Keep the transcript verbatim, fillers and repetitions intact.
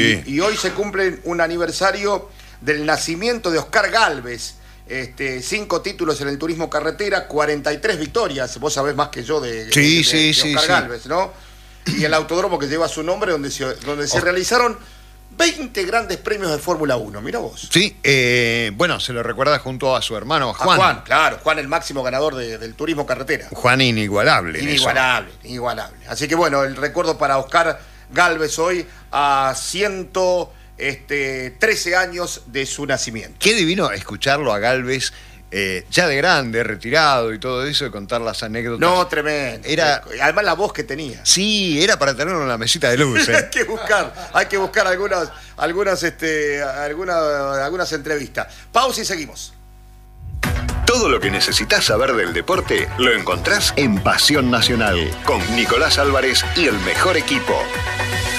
Sí. Y, y hoy se cumple un aniversario del nacimiento de Oscar Gálvez. Este, cinco títulos en el turismo carretera, cuarenta y tres victorias. Vos sabés más que yo de, sí, de, sí, de, de sí, Oscar sí. Gálvez, ¿no? Y el autódromo que lleva su nombre, donde se, donde se Oh. realizaron veinte grandes premios de Fórmula uno. Mira vos. Sí, eh, bueno, se lo recuerda junto a su hermano Juan. A Juan, claro. Juan, el máximo ganador de, del turismo carretera. Juan inigualable. en Inigualable, inigualable. Así que bueno, el recuerdo para Oscar Gálvez hoy a ciento trece años de su nacimiento. Qué divino escucharlo a Gálvez, eh, ya de grande, retirado y todo eso, y contar las anécdotas. No, tremendo. Era... Además la voz que tenía. Sí, era para tenerlo en la mesita de luz. ¿eh? hay que buscar, hay que buscar algunas, algunas, este, alguna, algunas entrevistas. Pausa y seguimos. Todo lo que necesitas saber del deporte lo encontrás en Pasión Nacional, con Nicolás Álvarez y el mejor equipo.